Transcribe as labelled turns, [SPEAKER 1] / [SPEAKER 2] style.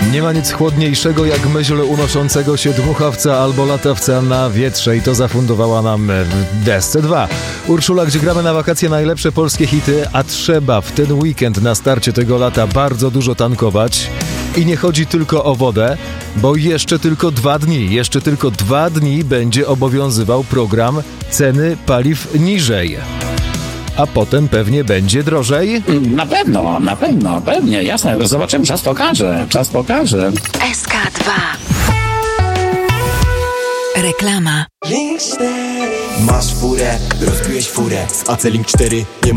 [SPEAKER 1] Nie ma nic chłodniejszego jak myśl unoszącego się dmuchawca albo latawca na wietrze i to zafundowała nam Desce 2. Urszula, gdzie gramy na wakacje najlepsze polskie hity, a trzeba w ten weekend na starcie tego lata bardzo dużo tankować. I nie chodzi tylko o wodę, bo jeszcze tylko 2 dni będzie obowiązywał program ceny paliw niżej. A potem pewnie będzie drożej?
[SPEAKER 2] Na pewno, pewnie, jasne. Zobaczymy, czas pokaże.
[SPEAKER 3] SK2. Reklama.
[SPEAKER 4] Masz furę, rozbiłeś furę z AC Link 4, nie ma